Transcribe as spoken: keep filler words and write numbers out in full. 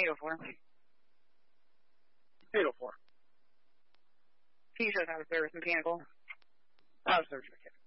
eight oh four. eight oh four. He shows out of service mechanical. Out of service mechanical.